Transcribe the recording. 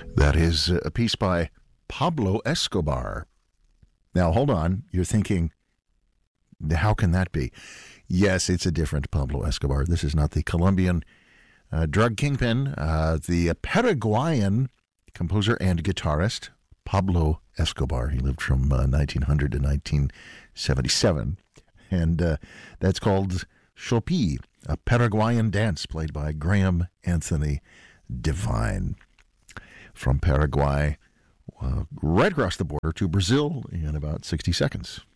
That is a piece by Pablo Escobar. Now, hold on. You're thinking, how can that be? Yes, it's a different Pablo Escobar. This is not the Colombian drug kingpin. The Paraguayan composer and guitarist, Pablo Escobar. He lived from 1900 to 1977. And that's called Xopi, a Paraguayan dance played by Graham Anthony Devine. From Paraguay, right across the border to Brazil in about 60 seconds.